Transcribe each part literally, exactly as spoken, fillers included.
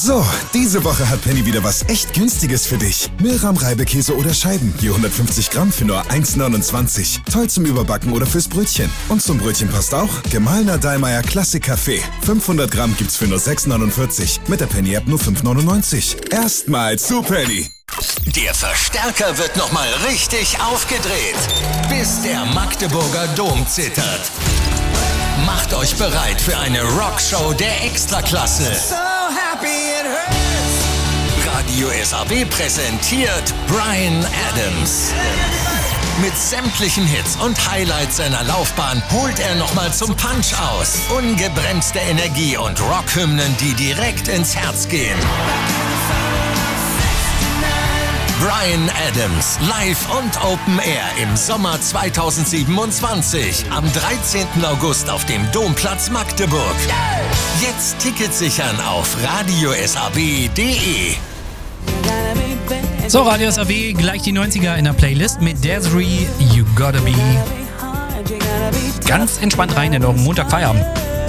So, diese Woche hat Penny wieder was echt Günstiges für dich. Milram Reibekäse oder Scheiben, je hundertfünfzig Gramm für nur eins neunundzwanzig. Toll zum Überbacken oder fürs Brötchen. Und zum Brötchen passt auch gemahlener Dallmayr Klassik Kaffee. fünfhundert Gramm gibt's für nur sechs neunundvierzig. Mit der Penny-App nur fünf neunundneunzig. Erstmal zu Penny. Der Verstärker wird nochmal richtig aufgedreht, bis der Magdeburger Dom zittert. Macht euch bereit für eine Rockshow der Extraklasse. So happy it hurts. Radio S A B präsentiert Bryan Adams. Mit sämtlichen Hits und Highlights seiner Laufbahn holt er nochmal zum Punch aus. Ungebremste Energie und Rockhymnen, die direkt ins Herz gehen. Bryan Adams, live und Open Air im Sommer zweitausendsiebenundzwanzig. Am dreizehnten August auf dem Domplatz Magdeburg. Jetzt Tickets sichern auf radio s a b punkt d e. So, Radio S A B, gleich die neunziger in der Playlist mit Desiree, You Gotta Be. Ganz entspannt rein in euren Montagfeierabend.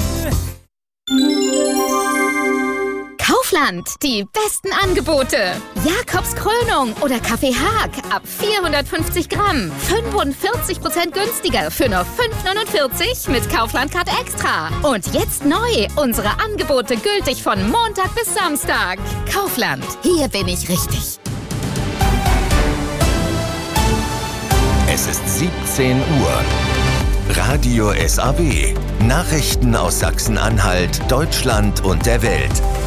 Kaufland, die besten Angebote. Jakobs Krönung oder Kaffee Haag ab vierhundertfünfzig Gramm. fünfundvierzig Prozent günstiger für nur fünf neunundvierzig mit Kaufland-Card Extra. Und jetzt neu, unsere Angebote gültig von Montag bis Samstag. Kaufland, hier bin ich richtig. Es ist siebzehn Uhr. Radio S A B. Nachrichten aus Sachsen-Anhalt, Deutschland und der Welt.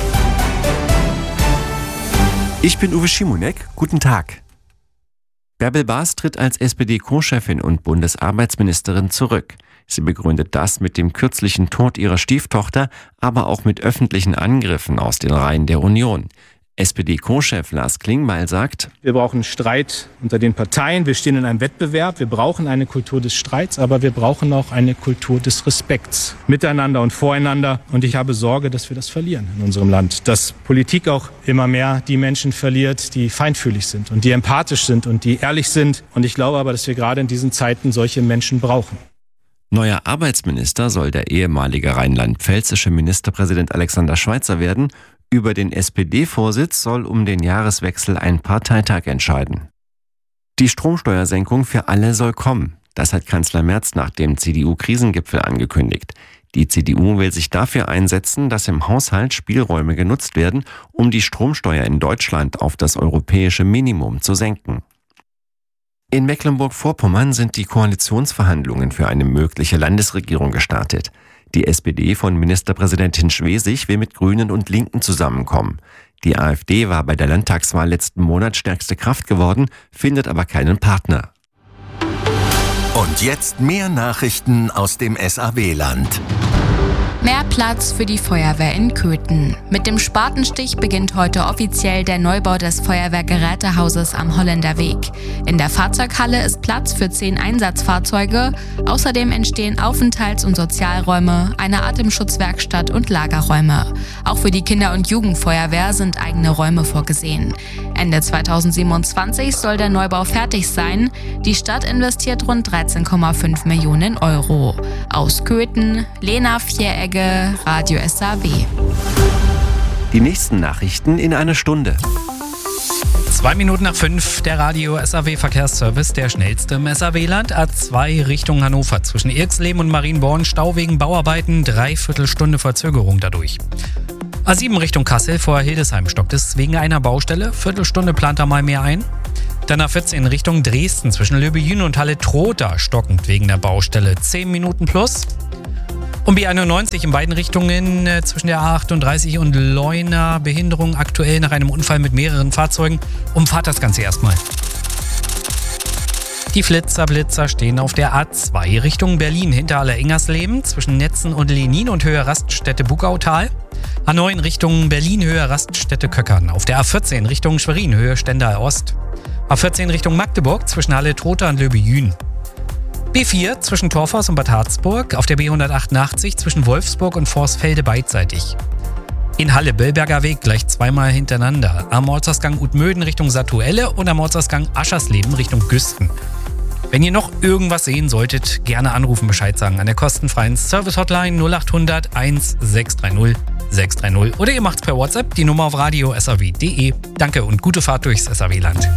Ich bin Uwe Schimonek. Guten Tag. Bärbel Baas tritt als S P D-Co-Chefin und Bundesarbeitsministerin zurück. Sie begründet das mit dem kürzlichen Tod ihrer Stieftochter, aber auch mit öffentlichen Angriffen aus den Reihen der Union. S P D-Co-Chef Lars Klingbeil sagt: Wir brauchen Streit unter den Parteien, wir stehen in einem Wettbewerb, wir brauchen eine Kultur des Streits, aber wir brauchen auch eine Kultur des Respekts miteinander und voreinander. Und ich habe Sorge, dass wir das verlieren in unserem Land. Dass Politik auch immer mehr die Menschen verliert, die feinfühlig sind und die empathisch sind und die ehrlich sind. Und ich glaube aber, dass wir gerade in diesen Zeiten solche Menschen brauchen. Neuer Arbeitsminister soll der ehemalige rheinland-pfälzische Ministerpräsident Alexander Schweitzer werden. Über den S P D-Vorsitz soll um den Jahreswechsel ein Parteitag entscheiden. Die Stromsteuersenkung für alle soll kommen. Das hat Kanzler Merz nach dem C D U-Krisengipfel angekündigt. Die C D U will sich dafür einsetzen, dass im Haushalt Spielräume genutzt werden, um die Stromsteuer in Deutschland auf das europäische Minimum zu senken. In Mecklenburg-Vorpommern sind die Koalitionsverhandlungen für eine mögliche Landesregierung gestartet. Die S P D von Ministerpräsidentin Schwesig will mit Grünen und Linken zusammenkommen. Die AfD war bei der Landtagswahl letzten Monat stärkste Kraft geworden, findet aber keinen Partner. Und jetzt mehr Nachrichten aus dem S A B-Land. Mehr Platz für die Feuerwehr in Köthen. Mit dem Spatenstich beginnt heute offiziell der Neubau des Feuerwehrgerätehauses am Holländerweg. In der Fahrzeughalle ist Platz für zehn Einsatzfahrzeuge. Außerdem entstehen Aufenthalts- und Sozialräume, eine Atemschutzwerkstatt und Lagerräume. Auch für die Kinder- und Jugendfeuerwehr sind eigene Räume vorgesehen. Ende zweitausendsiebenundzwanzig soll der Neubau fertig sein. Die Stadt investiert rund dreizehn Komma fünf Millionen Euro. Aus Köthen, Lena Vieregge, Radio S A B. Die nächsten Nachrichten in einer Stunde. Zwei Minuten nach fünf, der Radio S A B Verkehrsservice, der schnellste im S A B-Land. A zwei Richtung Hannover zwischen Irxleben und Marienborn, Stau wegen Bauarbeiten, Dreiviertelstunde Verzögerung dadurch. A sieben Richtung Kassel vor Hildesheim stockt es wegen einer Baustelle, Viertelstunde plant da mal mehr ein. Dann A vierzehn Richtung Dresden zwischen Löbejün und Halle-Trotha stockend wegen der Baustelle, zehn Minuten plus. Und B einundneunzig in beiden Richtungen äh, zwischen der A achtunddreißig und Leuna. Behinderung aktuell nach einem Unfall mit mehreren Fahrzeugen. Umfahrt das Ganze erstmal. Die Flitzer-Blitzer stehen auf der A zwei Richtung Berlin hinter Aller-Ingersleben zwischen Netzen und Lenin und Höhe Raststätte Bugautal. A neun Richtung Berlin Höhe Raststätte Köckern. Auf der A vierzehn Richtung Schwerin Höhe Stendal Ost. A vierzehn Richtung Magdeburg zwischen Halle-Trotha und Löbejün. B vier zwischen Torfhaus und Bad Harzburg, auf der B hundertachtundachtzig zwischen Wolfsburg und Vorsfelde beidseitig. In Halle-Bellberger Weg gleich zweimal hintereinander. Am Ortsausgang Utmöden Richtung Satuelle und am Ortsausgang Aschersleben Richtung Güsten. Wenn ihr noch irgendwas sehen solltet, gerne anrufen, Bescheid sagen an der kostenfreien Service-Hotline null achthundert eins sechs drei null sechs drei null. Oder ihr macht's per WhatsApp, die Nummer auf radio punkt s a w punkt d e. Danke und gute Fahrt durchs S A W-Land.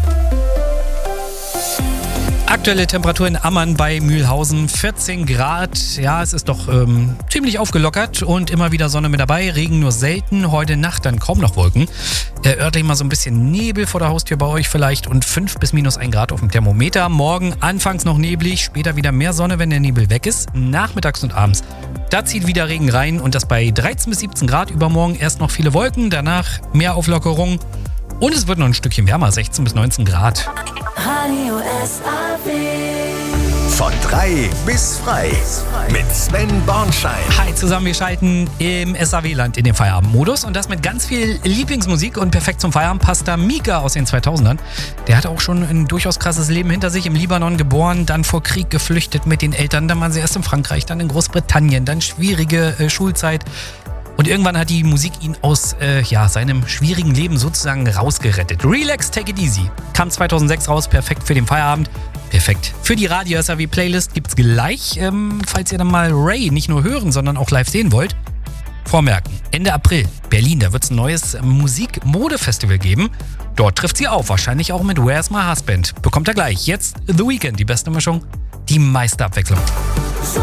Aktuelle Temperatur in Ammann bei Mühlhausen, vierzehn Grad. Ja, es ist doch ähm, ziemlich aufgelockert und immer wieder Sonne mit dabei. Regen nur selten. Heute Nacht dann kaum noch Wolken. Äh, örtlich mal so ein bisschen Nebel vor der Haustür bei euch vielleicht und fünf bis minus ein Grad auf dem Thermometer. Morgen anfangs noch neblig, später wieder mehr Sonne, wenn der Nebel weg ist. Nachmittags und abends, da zieht wieder Regen rein und das bei dreizehn bis siebzehn Grad. Übermorgen erst noch viele Wolken, danach mehr Auflockerung. Und es wird noch ein Stückchen wärmer, sechzehn bis neunzehn Grad. Radio S A W. Von drei bis frei mit Sven Bornschein. Hi zusammen, wir schalten im S A W-Land in den Feierabendmodus und das mit ganz viel Lieblingsmusik und perfekt zum Feierabend passt da Mika aus den zweitausendern. Der hat auch schon ein durchaus krasses Leben hinter sich, im Libanon geboren, dann vor Krieg geflüchtet mit den Eltern, dann waren sie erst in Frankreich, dann in Großbritannien, dann schwierige äh, Schulzeit. Und irgendwann hat die Musik ihn aus äh, ja, seinem schwierigen Leben sozusagen rausgerettet. Relax, Take It Easy kam zweitausendsechs raus, perfekt für den Feierabend, perfekt für die Radio S A W Playlist. Gibt's gleich, ähm, falls ihr dann mal Ray nicht nur hören, sondern auch live sehen wollt. Vormerken, Ende April, Berlin, da wird's ein neues Musik-Mode-Festival geben. Dort trifft sie auf, wahrscheinlich auch mit Where's My Husband. Bekommt er gleich. Jetzt The Weeknd, die beste Mischung, die meiste Abwechslung.